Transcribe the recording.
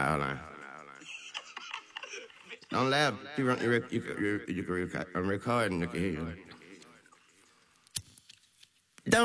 hold on. Don't laugh. You can I'm recording. They can hear you.